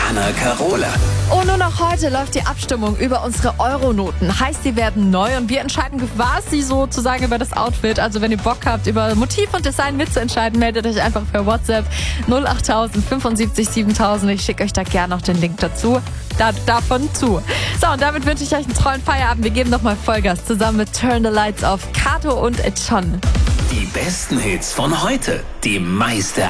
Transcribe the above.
Anna Carola. Und nur noch heute läuft die Abstimmung über unsere Euronoten. Heißt, sie werden neu und wir entscheiden quasi sozusagen über das Outfit. Also wenn ihr Bock habt, über Motiv und Design mitzuentscheiden, meldet euch einfach per WhatsApp 08000 75 7000. Ich schicke euch da gerne noch den Link dazu. Davon zu. So, und damit wünsche ich euch einen tollen Feierabend. Wir geben nochmal Vollgas zusammen mit Turn the Lights auf Kato und John. Die besten Hits von heute. Die meiste